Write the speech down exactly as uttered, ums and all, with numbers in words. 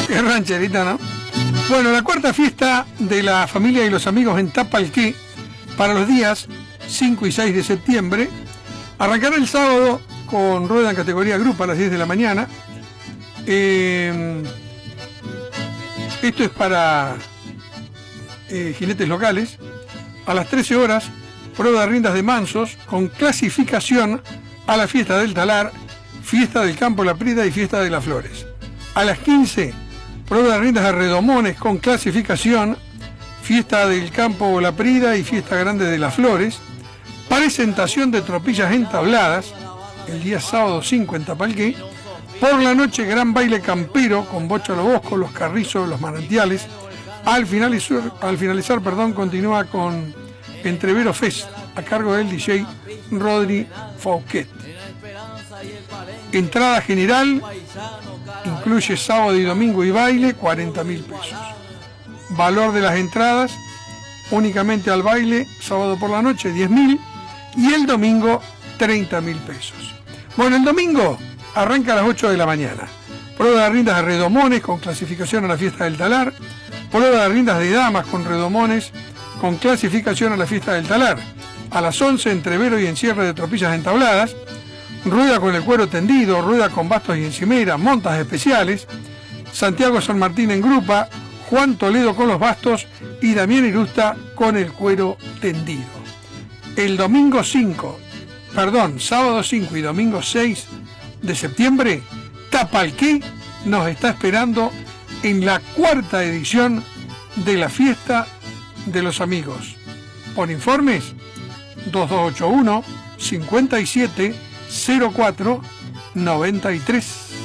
Qué rancherita, ¿no? Bueno, la cuarta fiesta de la familia y los amigos en Tapalqué para los días cinco y seis de septiembre. Arrancará el sábado con rueda en categoría grupo a las diez de la mañana. Eh, esto es para eh, jinetes locales. A las trece horas, prueba de riendas de mansos con clasificación a la fiesta del talar, fiesta del campo La Prida y fiesta de las flores. A las quince, prueba de riendas de redomones con clasificación, fiesta del campo La Prida y fiesta grande de las flores. Presentación de tropillas entabladas, el día sábado cinco en Tapalqué. Por la noche, gran baile campero con Bocha Lo Bosco, Los Carrizos, Los Manantiales. Al finalizar, al finalizar perdón, continúa con Entrevero Fest, a cargo del D J Rodri Fouquet. Entrada general, incluye sábado y domingo y baile, cuarenta mil pesos. Valor de las entradas, únicamente al baile, sábado por la noche, diez mil, y el domingo, treinta mil pesos. Bueno, el domingo arranca a las ocho de la mañana. Prueba de riendas de redomones con clasificación a la fiesta del talar. Prueba de riendas de damas con redomones con clasificación a la fiesta del talar. A las once, entrevero y encierre de tropillas entabladas. Rueda con el cuero tendido, rueda con bastos y encimera, montas especiales. Santiago San Martín en grupa, Juan Toledo con los bastos y Damián Irusta con el cuero tendido. El domingo cinco, perdón, sábado cinco y domingo seis de septiembre, Tapalqué nos está esperando en la cuarta edición de la fiesta de los amigos. Por informes, dos dos ocho uno, cinco siete cero cuatro nueve tres.